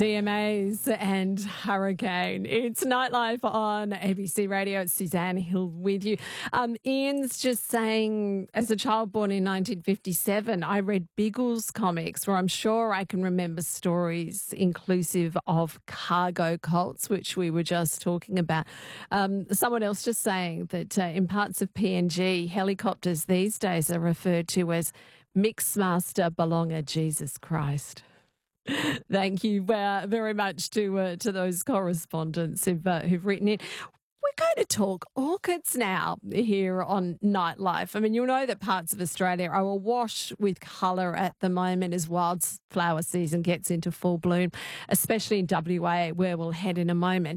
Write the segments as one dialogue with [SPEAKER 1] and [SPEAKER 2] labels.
[SPEAKER 1] DMAs and Hurricane. It's Nightlife on ABC Radio. It's Suzanne Hill with you. Ian's just saying, as a child born in 1957, I read Biggles comics where I'm sure I can remember stories inclusive of cargo cults, which we were just talking about. Someone else just saying that in parts of PNG, helicopters these days are referred to as Mixmaster Belonger Jesus Christ. Thank you very much to those correspondents who've written in. We're going to talk orchids now here on Nightlife. I mean, you'll know that parts of Australia are awash with colour at the moment as wildflower season gets into full bloom, especially in WA, where we'll head in a moment.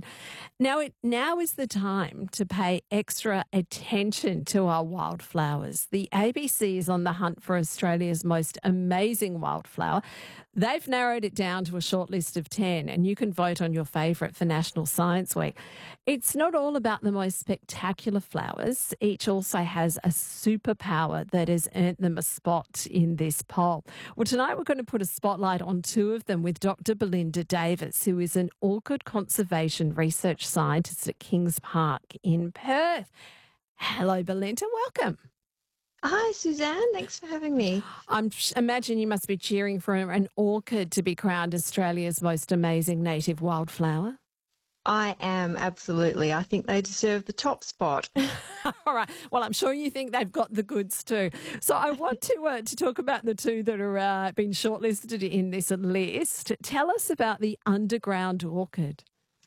[SPEAKER 1] Now is the time to pay extra attention to our wildflowers. The ABC is on the hunt for Australia's most amazing wildflower. They've narrowed it down to a short list of 10, and you can vote on your favourite for National Science Week. It's not all about the most spectacular flowers. Each also has a superpower that has earned them a spot in this poll. Well, tonight we're going to put a spotlight on two of them with Dr. Belinda Davis, who is an orchid conservation research scientist at Kings Park in Perth. Hello, Belinda. Welcome.
[SPEAKER 2] Hi, Suzanne. Thanks for having me.
[SPEAKER 1] I imagine you must be cheering for an orchid to be crowned Australia's most amazing native wildflower.
[SPEAKER 2] I am, absolutely. I think they deserve the top spot.
[SPEAKER 1] All right. Well, I'm sure you think they've got the goods too. So I want to talk about the two that are being shortlisted in this list. Tell us about the underground orchid.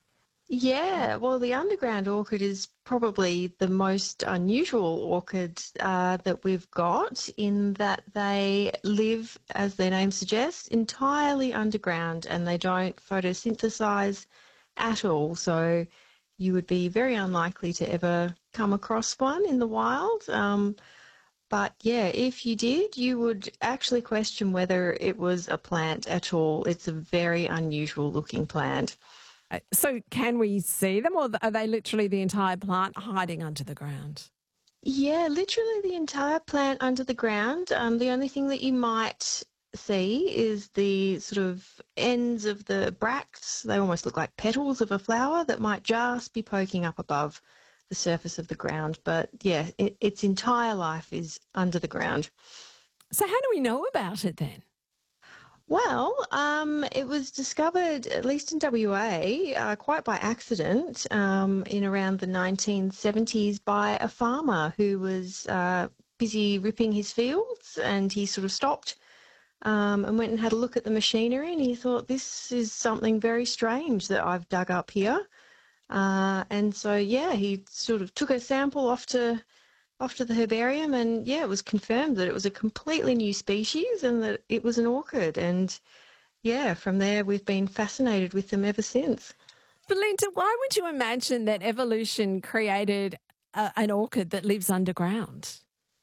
[SPEAKER 2] Yeah, well, the underground orchid is probably the most unusual orchid that we've got, in that they live, as their name suggests, entirely underground, and they don't photosynthesize at all. So you would be very unlikely to ever come across one in the wild. But yeah, if you did, you would actually question whether it was a plant at all. It's a very unusual looking plant.
[SPEAKER 1] So can we see them, or are they literally the entire plant hiding under the ground?
[SPEAKER 2] Yeah, literally the entire plant under the ground. The only thing that you might see is the sort of ends of the bracts. They almost look like petals of a flower that might just be poking up above the surface of the ground. But yeah, its entire life is under the ground.
[SPEAKER 1] So how do we know about it then?
[SPEAKER 2] Well, it was discovered, at least in WA, quite by accident in around the 1970s by a farmer who was busy ripping his fields, and he sort of stopped and went and had a look at the machinery, and he thought, this is something very strange that I've dug up here. And so, yeah, he sort of took a sample off to the herbarium, and yeah, it was confirmed that it was a completely new species and that it was an orchid. And yeah, from there we've been fascinated with them ever since.
[SPEAKER 1] Belinda, why would you imagine that evolution created an orchid that lives underground?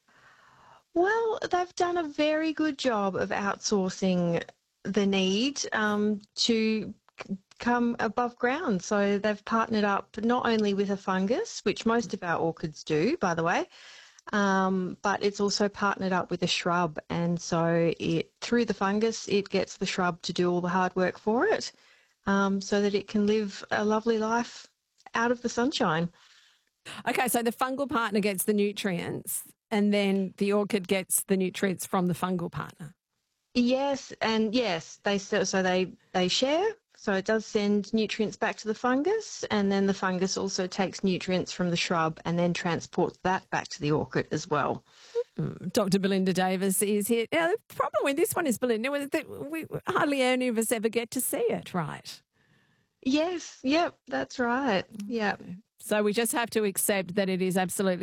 [SPEAKER 2] Well, they've done a very good job of outsourcing the need to come above ground. So they've partnered up not only with a fungus, which most of our orchids do, by the way, but it's also partnered up with a shrub. And so through the fungus, it gets the shrub to do all the hard work for it, so that it can live a lovely life out of the sunshine.
[SPEAKER 1] Okay, so the fungal partner gets the nutrients, and then the orchid gets the nutrients from the fungal partner.
[SPEAKER 2] Yes, and yes, they share. So it does send nutrients back to the fungus, and then the fungus also takes nutrients from the shrub and then transports that back to the orchid as well.
[SPEAKER 1] Dr. Belinda Davis is here. Now, the problem with this one is, Belinda, that hardly any of us ever get to see it, right?
[SPEAKER 2] Yes, yep, that's right. Yeah.
[SPEAKER 1] So we just have to accept that it is absolutely